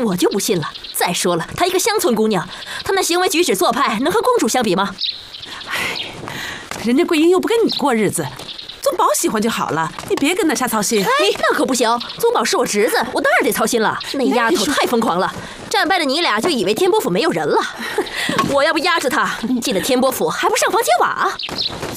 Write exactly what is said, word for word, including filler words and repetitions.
我就不信了。再说了，她一个乡村姑娘，她那行为举止做派能和公主相比吗？ 唉，人家桂英又不跟你过日子，宗宝喜欢就好了，你别跟他瞎操心。 哎，那可不行，宗宝是我侄子，我当然得操心了。那丫头太疯狂了，战败的你俩就以为天波府没有人了。我要不压着她，进了天波府还不上房揭瓦？